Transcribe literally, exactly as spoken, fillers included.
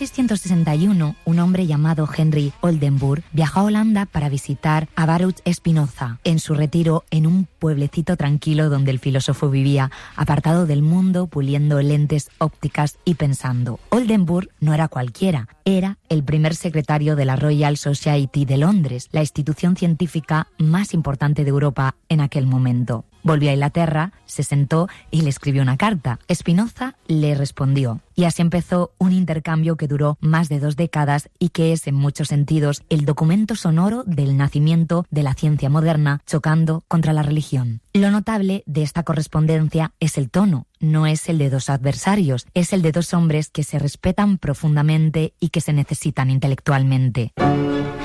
seiscientos sesenta y uno, un hombre llamado Henry Oldenburg viajó a Holanda para visitar a Baruch Spinoza en su retiro en un pueblecito tranquilo donde el filósofo vivía, apartado del mundo, puliendo lentes ópticas y pensando. Oldenburg no era cualquiera, era el primer secretario de la Royal Society de Londres, la institución científica más importante de Europa en aquel momento. Volvió a Inglaterra, se sentó y le escribió una carta. Spinoza le respondió. Y así empezó un intercambio que duró más de dos décadas y que es, en muchos sentidos, el documento sonoro del nacimiento de la ciencia moderna, chocando contra la religión. Lo notable de esta correspondencia es el tono. No es el de dos adversarios, es el de dos hombres que se respetan profundamente y que se necesitan intelectualmente.